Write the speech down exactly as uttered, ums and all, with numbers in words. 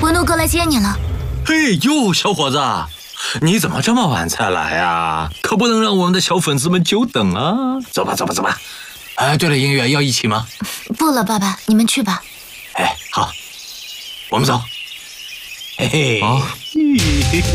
文诺哥来接你了。 嘿呦，小伙子，你怎么这么晚才来啊？可不能让我们的小粉丝们久等啊！走吧，走吧，走吧。哎，对了，音乐要一起吗？ 不了，爸爸，你们去吧。 哎，好，我们走。嘿嘿。 哦。